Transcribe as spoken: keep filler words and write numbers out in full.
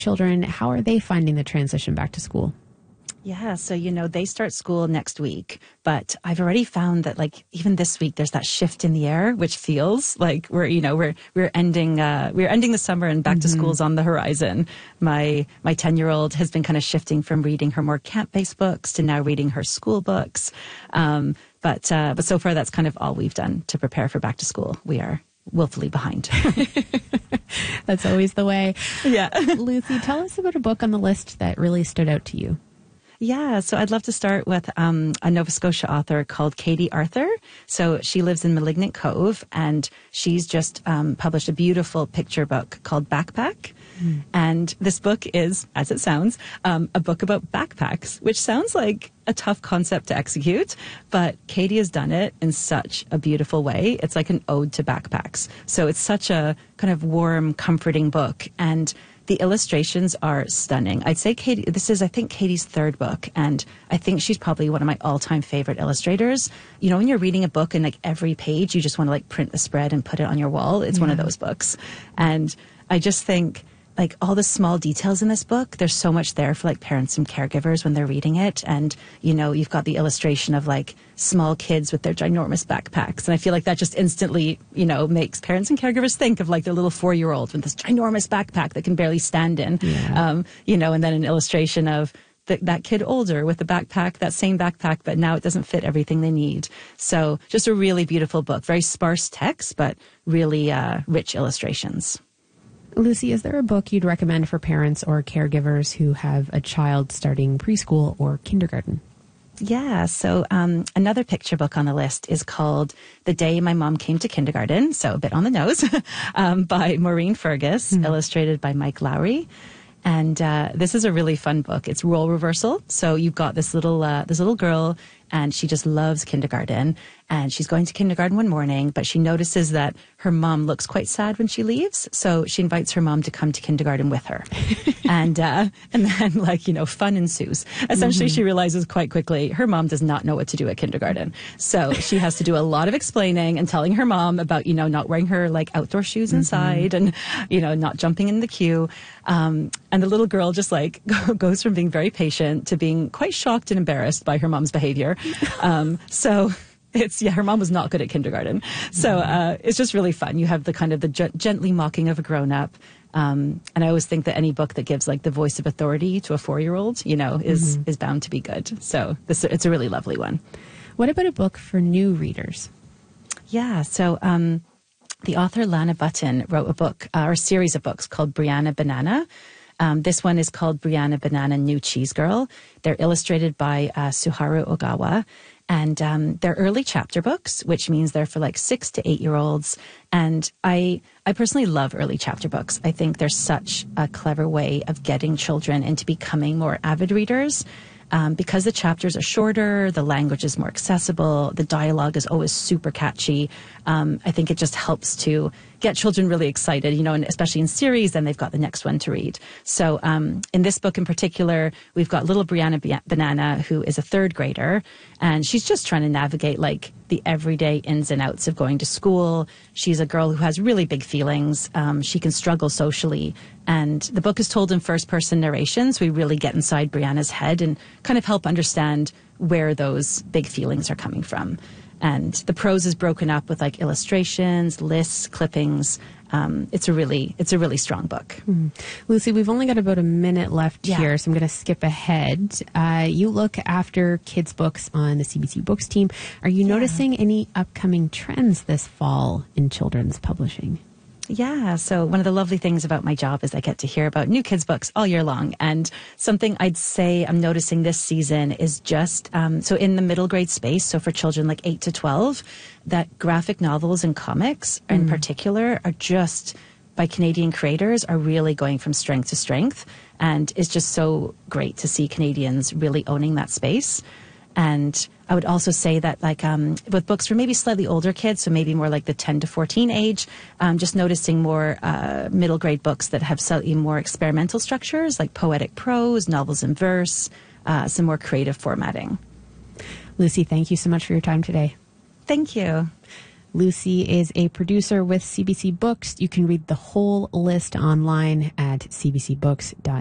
children, how are they finding the transition back to school? Yeah, so, you know, they start school next week, but I've already found that, like, even this week, there's that shift in the air, which feels like we're, you know, we're, we're ending, uh, we're ending the summer and back mm-hmm. to school's on the horizon. My, my ten year old has been kind of shifting from reading her more camp-based books to now reading her school books. Um, but, uh, but so far, that's kind of all we've done to prepare for back to school. We are willfully behind. That's always the way. Yeah. Lucy, tell us about a book on the list that really stood out to you. Yeah, so I'd love to start with um, a Nova Scotia author called Katie Arthur. So she lives in Malignant Cove, and she's just um, published a beautiful picture book called Backpack. Mm. And this book is, as it sounds, um, a book about backpacks, which sounds like a tough concept to execute, but Katie has done it in such a beautiful way. It's like an ode to backpacks. So it's such a kind of warm, comforting book, and the illustrations are stunning. I'd say Katie, this is, I think, Katie's third book, and I think she's probably one of my all-time favorite illustrators. You know, when you're reading a book and like every page, you just want to like print the spread and put it on your wall. It's yeah. one of those books. And I just think like all the small details in this book, there's so much there for like parents and caregivers when they're reading it. And, you know, you've got the illustration of like small kids with their ginormous backpacks. And I feel like that just instantly, you know, makes parents and caregivers think of like their little four-year-old with this ginormous backpack that can barely stand in, yeah. um, you know, and then an illustration of the, that kid older with the backpack, that same backpack, but now it doesn't fit everything they need. So just a really beautiful book, very sparse text, but really uh, rich illustrations. Lucy, is there a book you'd recommend for parents or caregivers who have a child starting preschool or kindergarten? Yeah, so um, another picture book on the list is called The Day My Mom Came to Kindergarten, so a bit on the nose, um, by Maureen Fergus, mm-hmm. illustrated by Mike Lowry. And uh, this is a really fun book. It's role reversal. So you've got this little uh, this little girl, and she just loves kindergarten. And she's going to kindergarten one morning, but she notices that her mom looks quite sad when she leaves. So she invites her mom to come to kindergarten with her. and uh, and then, like, you know, fun ensues. Essentially, mm-hmm. she realizes quite quickly her mom does not know what to do at kindergarten. So she has to do a lot of explaining and telling her mom about, you know, not wearing her, like, outdoor shoes mm-hmm. inside and, you know, not jumping in the queue. Um, and the little girl just, like, goes from being very patient to being quite shocked and embarrassed by her mom's behavior. Um, so... It's, yeah, her mom was not good at kindergarten. So uh, it's just really fun. You have the kind of the ge- gently mocking of a grown-up. Um, and I always think that any book that gives like the voice of authority to a four-year-old, you know, is, mm-hmm. is bound to be good. So this, it's a really lovely one. What about a book for new readers? Yeah, so um, the author Lana Button wrote a book, uh, or a series of books called Brianna Banana. Um, this one is called Brianna Banana New Cheese Girl. They're illustrated by uh, Suharu Ogawa. And um, they're early chapter books, which means they're for like six to eight year olds. And I, I personally love early chapter books. I think they're such a clever way of getting children into becoming more avid readers. Um, because the chapters are shorter, the language is more accessible, the dialogue is always super catchy. Um, I think it just helps to get children really excited, you know, and especially in series, then they've got the next one to read. So um, in this book in particular, we've got little Brianna Banana, who is a third grader, and she's just trying to navigate like the everyday ins and outs of going to school. She's a girl who has really big feelings. Um, she can struggle socially. And the book is told in first-person narration, so we really get inside Brianna's head and kind of help understand where those big feelings are coming from. And the prose is broken up with like illustrations, lists, clippings. Um, it's a really, it's a really strong book. Mm-hmm. Lucy, we've only got about a minute left yeah. here, so I'm going to skip ahead. Uh, you look after kids' books on the C B C Books team. Are you yeah. noticing any upcoming trends this fall in children's publishing? Yeah, so one of the lovely things about my job is I get to hear about new kids' books all year long. And something I'd say I'm noticing this season is just, um, so in the middle grade space, so for children like eight to twelve, that graphic novels and comics mm. in particular are just, by Canadian creators, are really going from strength to strength. And it's just so great to see Canadians really owning that space. And I would also say that, like, um, with books for maybe slightly older kids, so maybe more like the ten to fourteen age, um, just noticing more uh, middle grade books that have slightly more experimental structures, like poetic prose, novels in verse, uh, some more creative formatting. Lucy, thank you so much for your time today. Thank you. Lucy is a producer with C B C Books. You can read the whole list online at c b c books dot